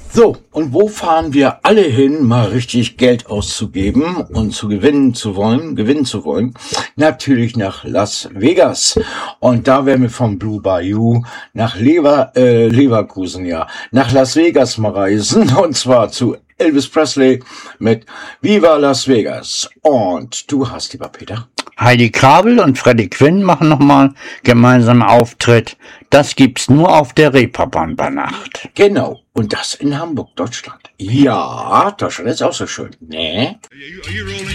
So, und wo fahren wir alle hin, mal richtig Geld auszugeben und gewinnen zu wollen? Natürlich nach Las Vegas. Und da werden wir vom Blue Bayou nach Leverkusen, nach Las Vegas mal reisen. Und zwar zu Elvis Presley mit Viva Las Vegas. Und du hast, lieber Peter? Heidi Krabel und Freddie Quinn machen nochmal gemeinsam Auftritt. Das gibt's nur auf der Reeperbahn bei Nacht. Genau. Und das in Hamburg, Deutschland. Ja, Deutschland ist auch so schön. Ne? Are you rolling?